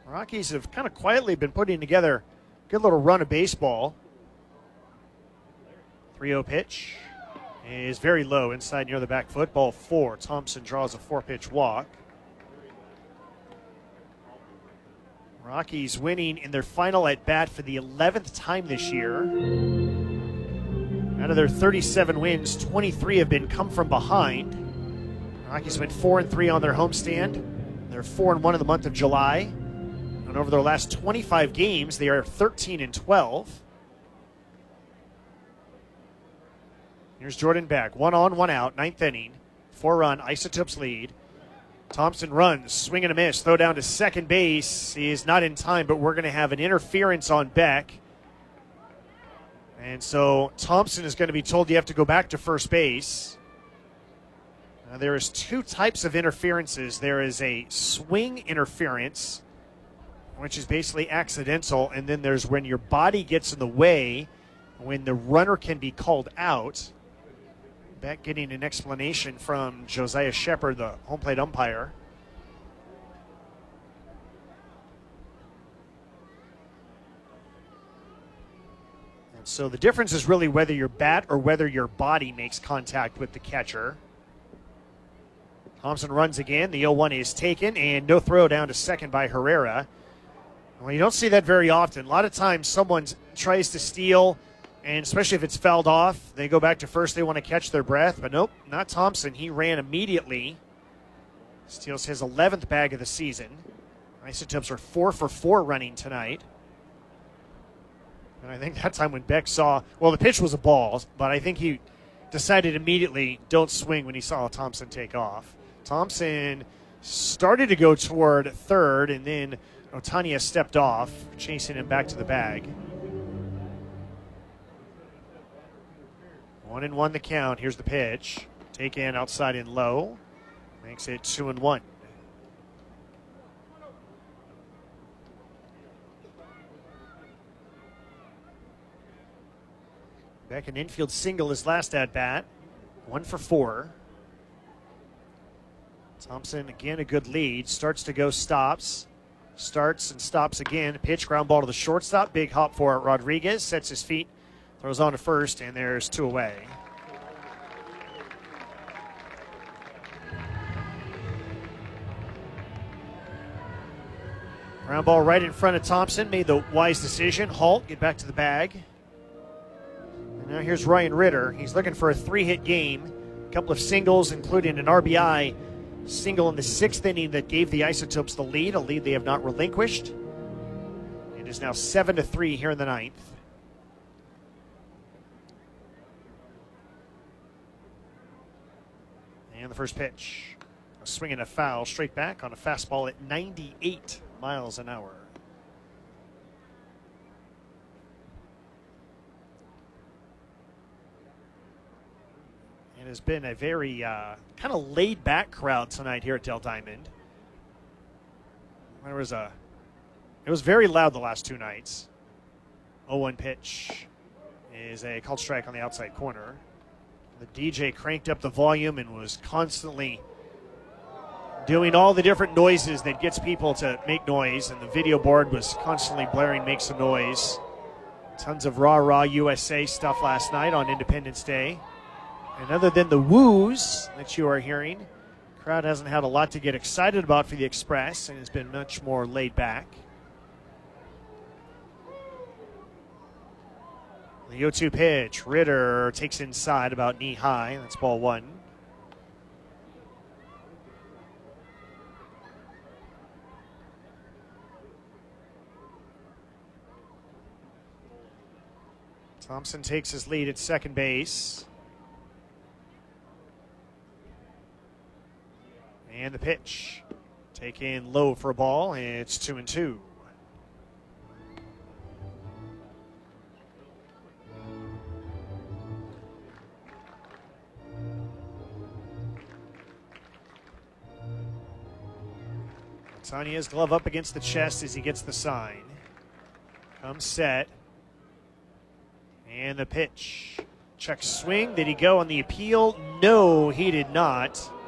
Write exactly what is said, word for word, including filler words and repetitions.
Rockies have kind of quietly been putting together a good little run of baseball. three oh pitch is very low inside near the back foot. Ball four. Thompson draws a four-pitch walk. Rockies winning in their final at-bat for the eleventh time this year. Out of their thirty-seven wins, twenty-three have been come from behind. Rockies went four and three on their homestand. They're four and one in the month of July. And over their last twenty-five games, they are thirteen and twelve. Here's Jordan Beck. One on, one out, ninth inning. Four-run, Isotopes lead. Thompson runs, swing and a miss. Throw down to second base. He is not in time, but we're going to have an interference on Beck. And so Thompson is going to be told you have to go back to first base. Now, there is two types of interferences. There is a swing interference, which is basically accidental, and then there's when your body gets in the way, when the runner can be called out. Beck getting an explanation from Josiah Shepard, the home plate umpire. And so the difference is really whether your bat or whether your body makes contact with the catcher. Thompson runs again. The oh one is taken, and no throw down to second by Herrera. Well, you don't see that very often. A lot of times someone tries to steal, and especially if it's fouled off, they go back to first. They want to catch their breath, but nope, not Thompson. He ran immediately. Steals his eleventh bag of the season. Isotopes are four for four running tonight. And I think that time when Beck saw, well, the pitch was a ball, but I think he decided immediately don't swing when he saw Thompson take off. Thompson started to go toward third, and then Otania stepped off, chasing him back to the bag. One and one the count. Here's the pitch. Taken outside and low. Makes it two and one. Beck an infield single his last at bat. One for four. Thompson again a good lead. Starts to go, stops. Starts and stops again. Pitch, ground ball to the shortstop. Big hop for Rodriguez. Sets his feet. Throws on to first, and there's two away. Ground ball right in front of Thompson. Made the wise decision. Halt, get back to the bag. And now here's Ryan Ritter. He's looking for a three-hit game. A couple of singles, including an R B I single in the sixth inning that gave the Isotopes the lead, a lead they have not relinquished. It is now seven to three here in the ninth. And the first pitch, a swing and a foul straight back on a fastball at ninety-eight miles an hour. It has been a very uh, kind of laid back crowd tonight here at Dell Diamond. There was a, it was very loud the last two nights. oh one pitch is a called strike on the outside corner. The D J cranked up the volume and was constantly doing all the different noises that gets people to make noise, and the video board was constantly blaring "Make Some Noise." Tons of rah rah U S A stuff last night on Independence Day. And other than the woos that you are hearing, the crowd hasn't had a lot to get excited about for the Express and has been much more laid back. The oh two pitch, Ritter takes inside about knee high. That's ball one. Thompson takes his lead at second base. And the pitch, taken low for a ball. It's two and two. Tanya's glove up against the chest as he gets the sign. Comes set. And the pitch. Check swing. Did he go on the appeal? No, he did not.